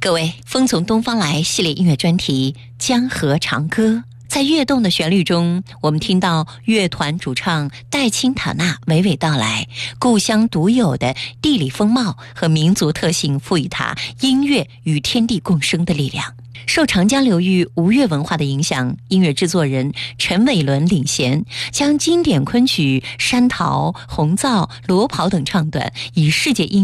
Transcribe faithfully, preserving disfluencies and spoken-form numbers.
各位，风从东方来系列音乐专题《江河长歌》，在跃动的旋律中，我们听到乐团主唱戴钦塔纳娓娓道来故乡独有的地理风貌和民族特性，赋予它音乐与天地共生的力量。受长江流域吴越文化的影响，音乐制作人陈伟伦领衔，将经典昆曲《山桃》《红皂》《罗袍》等唱段以世界音